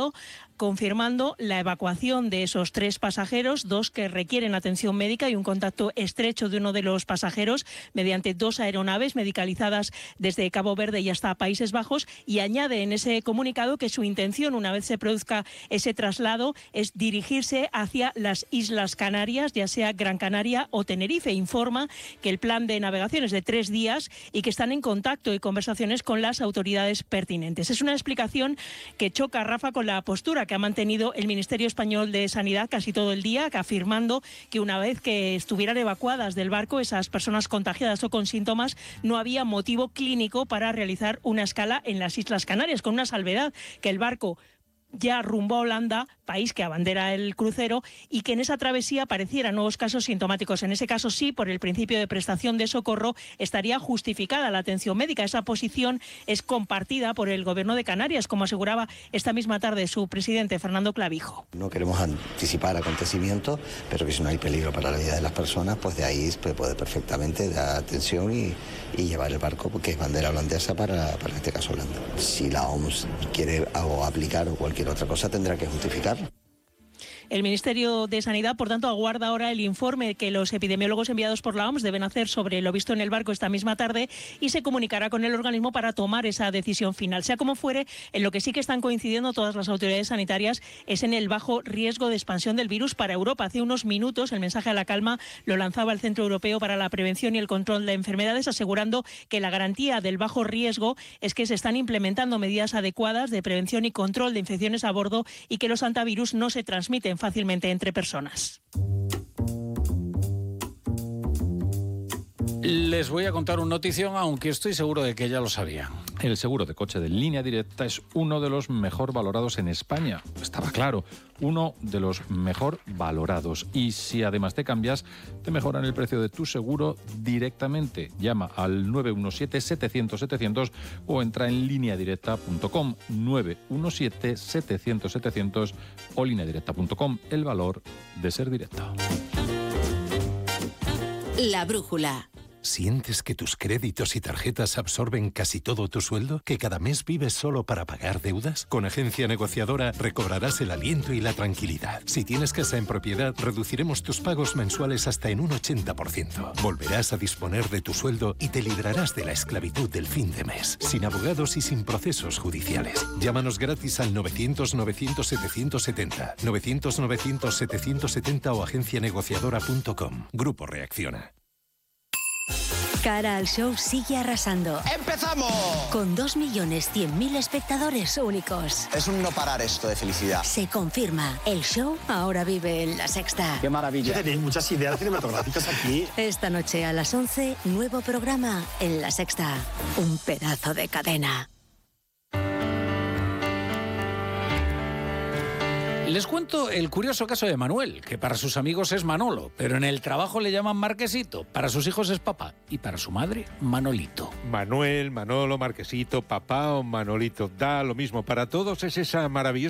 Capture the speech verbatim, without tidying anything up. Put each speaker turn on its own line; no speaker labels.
comunicado confirmando la evacuación de esos tres pasajeros, dos que requieren atención médica y un contacto estrecho de uno de los pasajeros mediante dos aeronaves medicalizadas desde Cabo Verde y hasta Países Bajos, y añade en ese comunicado que su intención, una vez se produzca ese traslado, es dirigirse hacia las Islas Canarias, ya sea Gran Canaria o Tenerife. Informa que el plan de navegación es de tres días y que están en contacto y conversaciones con las autoridades pertinentes. Es una explicación que choca, Rafa, con la postura que ha mantenido el Ministerio Español de Sanidad casi todo el día, afirmando que una vez que estuvieran evacuadas del barco esas personas contagiadas o con síntomas, no había motivo clínico para realizar una escala en las Islas Canarias, con una salvedad, que el barco ya rumbo a Holanda, país que abandera el crucero, y que en esa travesía aparecieran nuevos casos sintomáticos. En ese caso sí, por el principio de prestación de socorro, estaría justificada la atención médica. Esa posición es compartida por el Gobierno de Canarias, como aseguraba esta misma tarde su presidente, Fernando Clavijo.
No queremos anticipar acontecimientos, pero que si no hay peligro para la vida de las personas, pues de ahí se puede perfectamente dar atención y, y llevar el barco, porque es bandera holandesa para, para este caso Holanda. Si la O M S quiere algo aplicar o cualquier otra cosa, tendrá que justificarlo.
El Ministerio de Sanidad, por tanto, aguarda ahora el informe que los epidemiólogos enviados por la O M S deben hacer sobre lo visto en el barco esta misma tarde, y se comunicará con el organismo para tomar esa decisión final. Sea como fuere, en lo que sí que están coincidiendo todas las autoridades sanitarias es en el bajo riesgo de expansión del virus para Europa. Hace unos minutos el mensaje a la calma lo lanzaba el Centro Europeo para la Prevención y el Control de Enfermedades, asegurando que la garantía del bajo riesgo es que se están implementando medidas adecuadas de prevención y control de infecciones a bordo y que los hantavirus no se transmiten fácilmente entre personas.
Les voy a contar una notición, aunque estoy seguro de que ya lo sabían.
El seguro de coche de Línea Directa es uno de los mejor valorados en España. Estaba claro, uno de los mejor valorados. Y si además te cambias, te mejoran el precio de tu seguro directamente. Llama al nueve uno siete, setecientos, setecientos o entra en línea directa punto com. nueve uno siete, setecientos, setecientos o línea directa punto com. El valor de ser directo.
La brújula.
¿Sientes que tus créditos y tarjetas absorben casi todo tu sueldo? ¿Que cada mes vives solo para pagar deudas? Con Agencia Negociadora recobrarás el aliento y la tranquilidad. Si tienes casa en propiedad, reduciremos tus pagos mensuales hasta en un ochenta por ciento. Volverás a disponer de tu sueldo y te librarás de la esclavitud del fin de mes, sin abogados y sin procesos judiciales. Llámanos gratis al novecientos, novecientos, setecientos setenta, novecientos, novecientos, setecientos setenta o agencia negociadora punto com. Grupo Reacciona.
Cara al Show sigue arrasando.
¡Empezamos!
Con dos millones cien mil espectadores únicos.
Es un no parar esto de felicidad.
Se confirma, el show ahora vive en La Sexta.
¡Qué maravilla!
Tenéis muchas ideas cinematográficas aquí.
Esta noche a las once, nuevo programa en La Sexta. Un pedazo de cadena.
Les cuento el curioso caso de Manuel, que para sus amigos es Manolo, pero en el trabajo le llaman Marquesito, para sus hijos es papá y para su madre Manolito.
Manuel, Manolo, Marquesito, papá o Manolito, da lo mismo. Para todos es esa maravillosa